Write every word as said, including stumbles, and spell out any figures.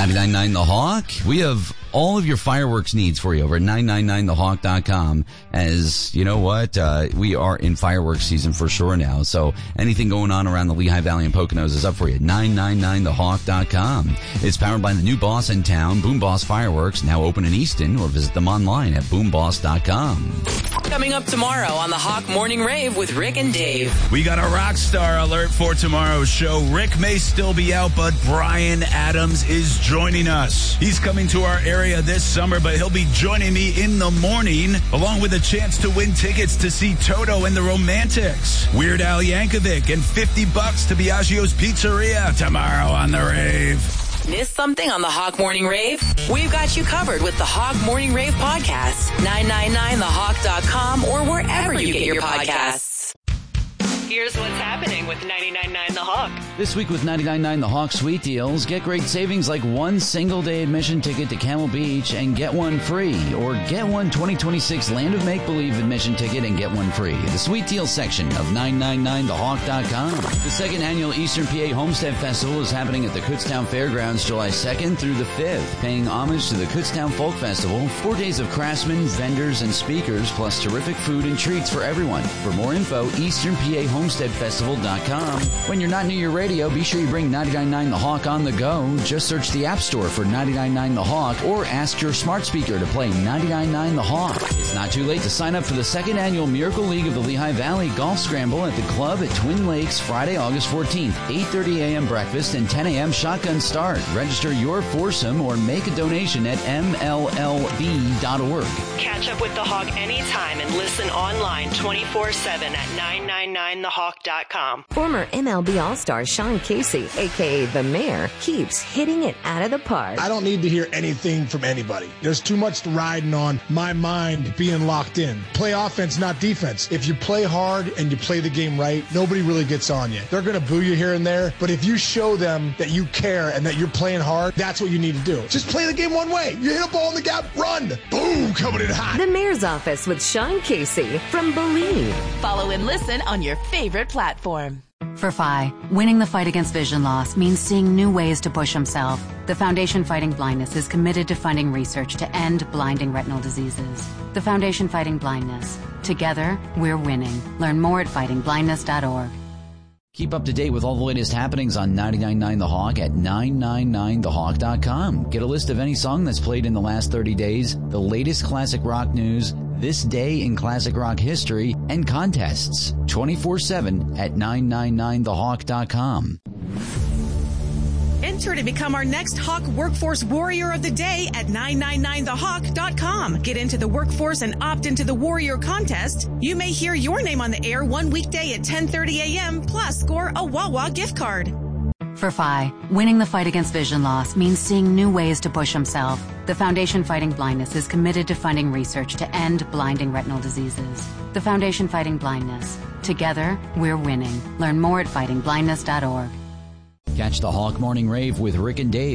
ninety-nine point nine The Hawk. We have all of your fireworks needs for you over at nine nine nine the hawk dot com. As you know what, uh, we are in fireworks season for sure now. So anything going on around the Lehigh Valley and Poconos is up for you at nine nine nine the hawk dot com. It's powered by the new boss in town, Boom Boss Fireworks, now open in Easton, or visit them online at boom boss dot com. Coming up tomorrow on the Hawk Morning Rave with Rick and Dave. We got a rock star alert for tomorrow's show. Rick may still be out, but Bryan Adams is joining us. He's coming to our area this summer, but he'll be joining me in the morning, along with a chance to win tickets to see Toto and the Romantics, Weird Al Yankovic, and fifty bucks to Biagio's Pizzeria tomorrow on the Rave. Miss something on the Hawk Morning Rave? We've got you covered with the Hawk Morning Rave podcast. nine nine nine the hawk dot com or wherever you get your podcasts. Here's what's happening with ninety-nine point nine The Hawk. This week with ninety-nine point nine The Hawk Sweet Deals, get great savings like one single-day admission ticket to Camel Beach and get one free. Or get one twenty twenty-six Land of Make-Believe admission ticket and get one free. The Sweet Deals section of nine nine nine the hawk dot com. The second annual Eastern P A Homestead Festival is happening at the Kutztown Fairgrounds July second through the fifth. Paying homage to the Kutztown Folk Festival, four days of craftsmen, vendors, and speakers, plus terrific food and treats for everyone. For more info, eastern p a homestead festival dot com. When you're not near your radio, be sure you bring ninety-nine point nine The Hawk on the go. Just search the App Store for ninety-nine point nine The Hawk or ask your smart speaker to play ninety-nine point nine The Hawk. It's not too late to sign up for the second annual Miracle League of the Lehigh Valley Golf Scramble at the club at Twin Lakes Friday, August fourteenth. eight thirty a.m. breakfast and ten a.m. shotgun start. Register your foursome or make a donation at m l l b dot org. Catch up with The Hawk anytime and listen online twenty-four seven at nine nine nine the hawk dot com. Former M L B All-Star Sean Casey, a k a. The Mayor, keeps hitting it out of the park. I don't need to hear anything from anybody. There's too much riding on my mind being locked in. Play offense, not defense. If you play hard and you play the game right, nobody really gets on you. They're going to boo you here and there, but if you show them that you care and that you're playing hard, that's what you need to do. Just play the game one way. You hit a ball in the gap, run. Boom, coming in hot. The Mayor's Office with Sean Casey from Believe. Follow and listen on your favorite platform. For F I, winning the fight against vision loss means seeing new ways to push himself. The Foundation Fighting Blindness is committed to funding research to end blinding retinal diseases. The Foundation Fighting Blindness. Together, we're winning. Learn more at fighting blindness dot org. Keep up to date with all the latest happenings on ninety-nine point nine The Hawk at nine nine nine the hawk dot com. Get a list of any song that's played in the last thirty days, the latest classic rock news, this day in classic rock history, and contests twenty-four seven at nine nine nine the hawk dot com. Enter to become our next Hawk Workforce Warrior of the Day at nine nine nine the hawk dot com. Get into the workforce and opt into the Warrior contest. You may hear your name on the air one weekday at ten thirty a.m. plus score a Wawa gift card. For F I, winning the fight against vision loss means seeing new ways to push himself. The Foundation Fighting Blindness is committed to funding research to end blinding retinal diseases. The Foundation Fighting Blindness. Together, we're winning. Learn more at fighting blindness dot org. Catch the Hawk Morning Rave with Rick and Dave